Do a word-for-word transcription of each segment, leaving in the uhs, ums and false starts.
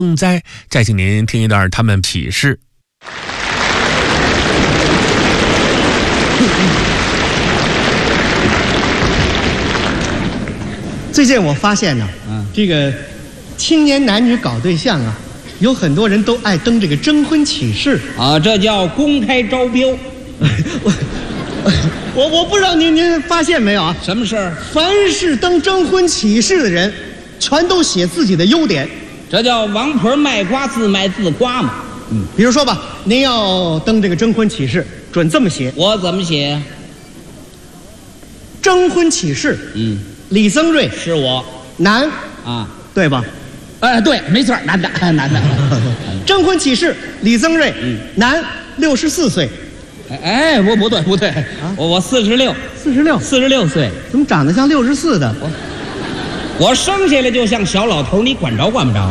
嗯，再再请您听一段他们启示。 最近我发现呢，嗯，这个青年男女搞对象啊，有很多人都爱登这个征婚启事啊，这叫公开招标。 我我我不知道您您发现没有啊？ 什么事儿？ 凡是登征婚启事的人，全都写自己的优点。 这叫王婆卖瓜，自卖自夸嘛。 嗯，比如说吧，您要登这个征婚启事，准这么写。 我怎么写？ 征婚启事， 嗯， 李增瑞是我， 男啊， 对吧？ 哎，对，没错，男的，男的。 征婚启事，李增瑞，嗯，男，六十四岁。 哎，不不对不对，啊、我我四十六， 四十六， 四十六岁， 怎么长得像六十四的？ 我我生下来就像小老头，你管着管不着？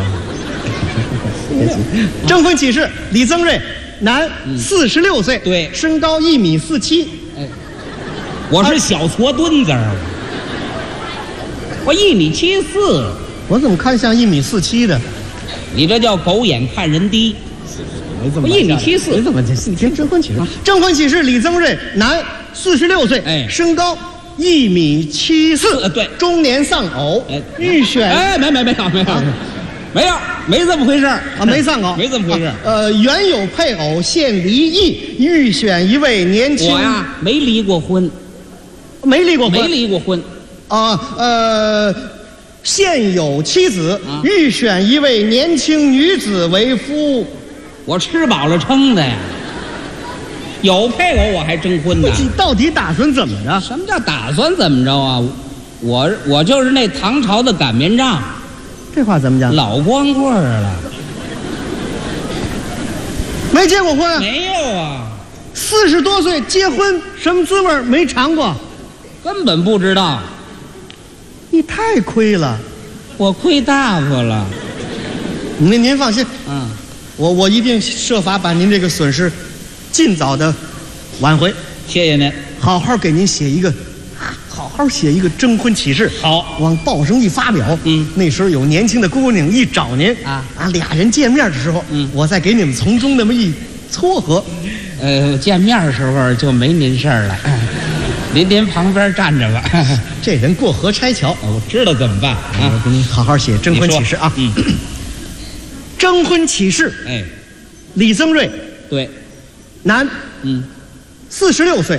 征婚启事，李增瑞，男，四十六岁， 对， 身高一米四七。 哎，我是小矬墩子儿，我一米七四， 我怎么看像一米四七的？ 你这叫狗眼看人低。我一米七四， 你怎么这？你听征婚启事，征婚启事，李增瑞，男，四十六岁， 哎， 身高一米七四， 呃，对， 中年丧偶， 哎， 预选， 哎，没没没有没有，没有，没这么回事啊， 没丧偶， 没这么回事。 呃，原有配偶现离异，预选一位年轻。 我呀，没离过婚， 没离过婚， 没离过婚， 啊，呃。现有妻子，啊、预选一位年轻女子为夫。 我吃饱了撑的呀，有配偶我还征婚呢。 你到底打算怎么着？ 什么叫打算怎么着啊？我我就是那唐朝的擀面杖。 这话怎么讲？ 老光棍了。 没结过婚？ 没有啊。 四十多岁结婚，什么滋味没尝过？ 根本不知道。 你太亏了， 我亏大发了。 您您放心， 嗯， 我我一定设法把您这个损失尽早的挽回。 谢谢您， 好好给您写一个，好好写一个征婚启事。 好， 往报上一发表。嗯，那时候有年轻的姑娘一找您啊啊，俩人见面的时候，嗯，我再给你们从中那么一撮合。 呃，见面的时候就没您事儿了。您您旁边站着吧， 这人过河拆桥， 我知道怎么办啊！ 我给你好好写征婚启事啊。嗯，征婚启事， 哎， 李增瑞， 对， 男， 嗯， 四十六岁，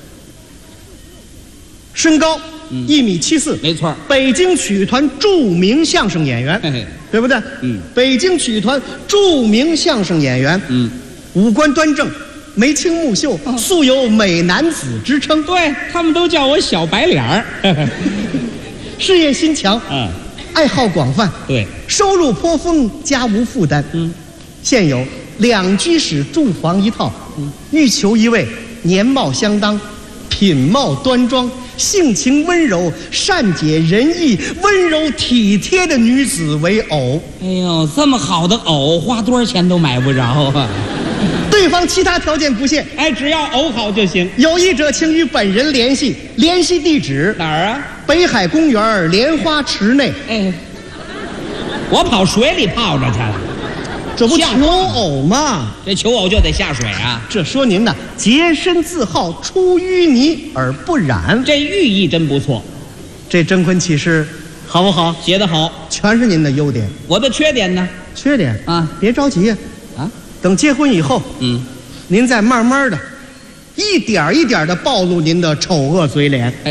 身高一米七四， 没错， 北京曲艺团著名相声演员， 嘿嘿， 对不对？ 嗯， 北京曲艺团著名相声演员，嗯，五官端正。眉清目秀，素有美男子之称。 对，他们都叫我小白脸儿。 事业心强，嗯，爱好广泛， 对， 收入颇丰，家无负担。嗯，现有两居室住房一套。嗯，欲求一位年貌相当、品貌端庄、性情温柔、善解人意、温柔体贴的女子为偶。 哎呦，这么好的偶，花多少钱都买不着啊！ 对方其他条件不限， 哎，只要偶好就行。 有意者请与本人联系，联系地址哪儿啊？ 北海公园莲花池内。 哎，我跑水里泡着去了， 这不求偶吗？ 这求偶就得下水啊！ 这说您呢，洁身自好，出淤泥而不染， 这寓意真不错。 这征婚启事好不好？ 写得好， 全是您的优点。 我的缺点呢？ 缺点啊， 别着急呀。 啊， 等结婚以后， 嗯， 您再慢慢的，一点一点的暴露您的丑恶嘴脸。